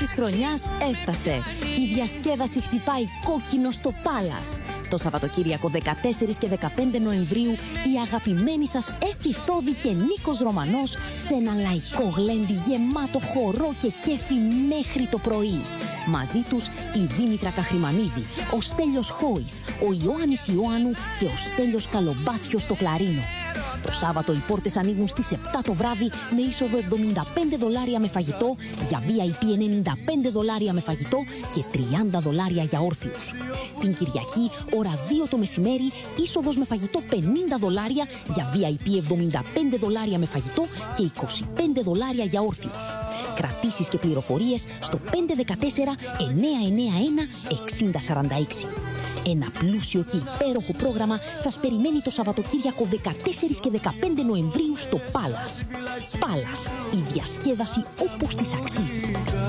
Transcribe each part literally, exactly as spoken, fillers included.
της χρονιάς έφτασε. Η διασκέδαση χτυπάει κόκκινο στο Πάλας. Το Σαββατοκύριακο δεκατέσσερις και δεκαπέντε Νοεμβρίου η αγαπημένη σας Έφη Θόδη και Νίκος Ρωμανός σε ένα λαϊκό γλέντι γεμάτο χορό και κέφι μέχρι το πρωί. Μαζί τους η Δήμητρα Καχρημανίδη, ο Στέλιος Χόης, ο Ιωάννης Ιωάννου και ο Στέλιος Καλομπάτιος στο κλαρίνο. Το Σάββατο οι πόρτες ανοίγουν στις επτά το βράδυ με είσοδο εβδομήντα πέντε δολάρια με φαγητό, για βι άι πι ενενήντα πέντε δολάρια με φαγητό και τριάντα δολάρια για όρθιους. Την Κυριακή, ώρα δύο το μεσημέρι, είσοδος με φαγητό πενήντα δολάρια, για βι άι πι εβδομήντα πέντε δολάρια με φαγητό και είκοσι πέντε δολάρια για όρθιους. Κρατήσεις και πληροφορίες στο πέντε ένα τέσσερα εννιά εννιά ένα εξήντα σαράντα έξι. Ένα πλούσιο και υπέροχο πρόγραμμα σας περιμένει το Σαββατοκύριακο δεκατέσσερις και δεκαπέντε Νοεμβρίου στο Πάλας. Πάλας, η διασκέδαση όπως της αξίζει.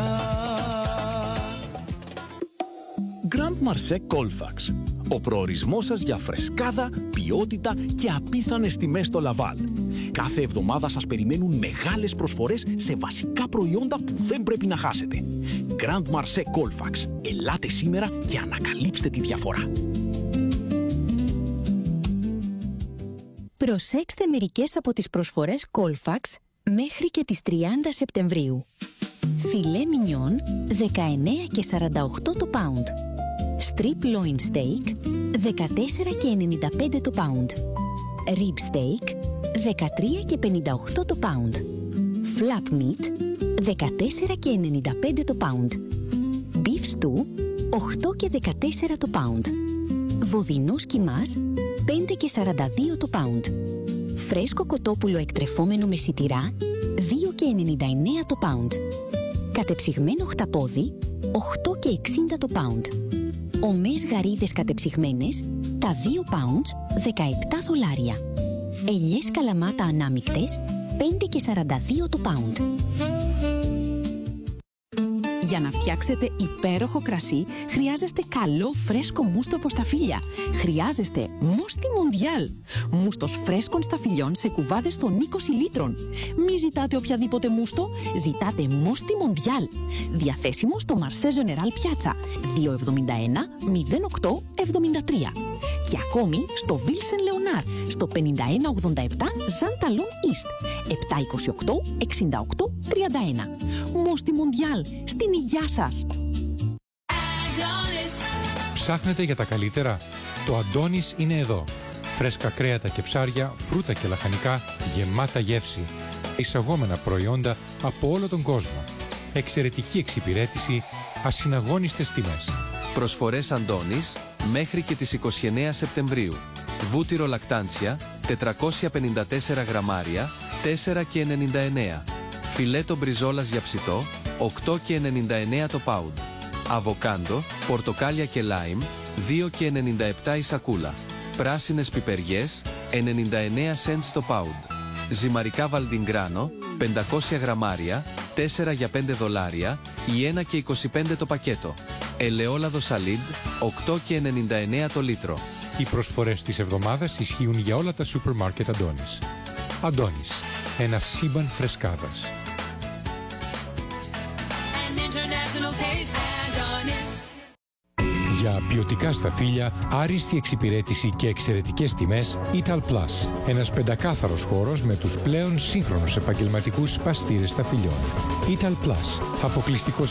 Grand Marché Colfax. Ο προορισμός σας για φρεσκάδα, ποιότητα και απίθανες τιμές στο Λαβάλ. Κάθε εβδομάδα σας περιμένουν μεγάλες προσφορές σε βασικά προϊόντα που δεν πρέπει να χάσετε. Grand Marché Colfax. Ελάτε σήμερα και ανακαλύψτε τη διαφορά. Προσέξτε μερικές από τις προσφορές Colfax μέχρι και τις τριάντα Σεπτεμβρίου. Φιλέ μινιόν δεκαεννιά και σαράντα οκτώ το pound. Strip loin steak δεκατέσσερα και ενενήντα πέντε το pound. Rib steak δεκατρία και πενήντα οκτώ το pound. Flap meat δεκατέσσερα και ενενήντα πέντε το pound. Beef stew οκτώ και δεκατέσσερα το pound. Βοδινός κιμάς πέντε και σαράντα δύο το pound. Φρέσκο κοτόπουλο εκτρεφόμενο με σιτηρά δύο και ενενήντα εννέα το pound. Κατεψυγμένο χταπόδι οκτώ και εξήντα το pound. Ομές γαρίδες κατεψυγμένες τα δύο pounds δεκαεπτά δολάρια. Ελιές καλαμάτα ανάμικτες πέντε και σαράντα δύο το pound. Για να φτιάξετε υπέροχο κρασί, χρειάζεστε καλό φρέσκο μούστο από σταφύλια. Χρειάζεστε Μόστι Μοντιάλ. Μούστος φρέσκων σταφυλιών σε κουβάδες των είκοσι λίτρων. Μη ζητάτε οποιαδήποτε μούστο, ζητάτε Μόστι Μοντιάλ. Διαθέσιμο στο Marché General Piazza δύο εβδομήντα ένα μηδέν οκτώ εβδομήντα τρία. Και ακόμη στο Βίλσεν Λεωνάρ στο πενήντα ένα ογδόντα επτά Ζανταλούν East επτακόσια είκοσι οκτώ εξήντα οκτώ τριάντα ένα. Μόστι Μοντιάλ, στην υγειά σας! Ψάχνετε για τα καλύτερα? Το Αντώνης είναι εδώ. Φρέσκα κρέατα και ψάρια, φρούτα και λαχανικά, γεμάτα γεύση. Εισαγόμενα προϊόντα από όλο τον κόσμο. Εξαιρετική εξυπηρέτηση, ασυναγώνιστες τιμές. Προσφορές Αντώνης μέχρι και τις είκοσι εννέα Σεπτεμβρίου. Βούτυρο λακτάντσια, τετρακόσια πενήντα τέσσερα γραμμάρια, τέσσερα και ενενήντα εννέα. Φιλέτο μπριζόλας για ψητό, οκτώ και ενενήντα εννέα το pound. Αβοκάντο, πορτοκάλια και λάιμ, δύο και ενενήντα επτά η σακούλα. Πράσινες πιπεριές, ενενήντα εννέα cents το pound. Ζυμαρικά βαλντιγκράνο, πεντακόσια γραμμάρια, τέσσερα για πέντε δολάρια, ή ένα και είκοσι πέντε το πακέτο. Ελαιόλαδο σαλίντ, οκτώ και ενενήντα εννέα το λίτρο. Οι προσφορές της εβδομάδας ισχύουν για όλα τα σούπερ μάρκετ Αντώνης. Αντώνης, ένα σύμπαν φρεσκάδας. Για ποιοτικά σταφύλια, άριστη εξυπηρέτηση και εξαιρετικές τιμές, Ital Plus. Ένας πεντακάθαρος χώρος με τους πλέον σύγχρονους επαγγελματικούς παστήρες σταφυλιών. Ital Plus, αποκλειστικός